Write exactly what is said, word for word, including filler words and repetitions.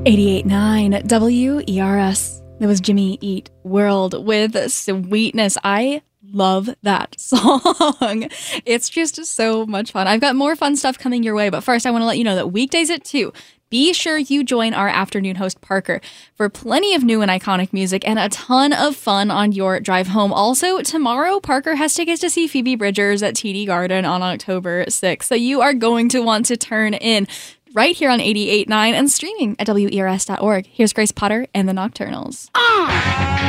eighty-eight point nine W E R S. That was Jimmy Eat World with Sweetness. I love that song. It's just so much fun. I've got more fun stuff coming your way, but first I want to let you know that weekdays at two, be sure you join our afternoon host Parker for plenty of new and iconic music and a ton of fun on your drive home. Also, tomorrow, Parker has tickets to see Phoebe Bridgers at T D Garden on October sixth, so you are going to want to turn in right here on eighty-eight point nine and streaming at W E R S dot org. Here's Grace Potter and the Nocturnals.